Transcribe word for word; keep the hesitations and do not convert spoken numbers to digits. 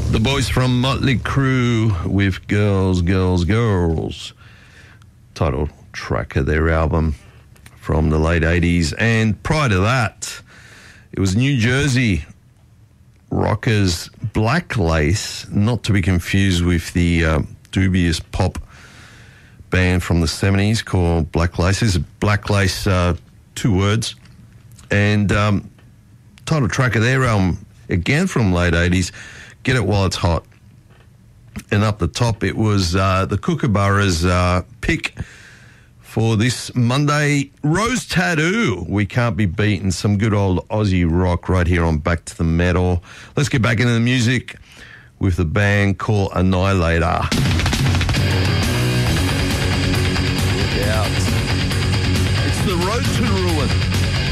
The boys from Motley Crue with Girls, Girls, Girls. Title track of their album from the late eighties. And prior to that, it was New Jersey rockers Black Lace, not to be confused with the uh, dubious pop band from the seventies called Black Lace. This is Black Lace, uh, two words. And um, title track of their album, again from late eighties, Get It While It's Hot. And up the top, it was uh, the Kookaburras uh, pick for this Monday, Rose Tattoo. We Can't Be Beaten. Some good old Aussie rock right here on Back to the Metal. Let's get back into the music with the band called Annihilator. Look out. It's the Road to Ruin.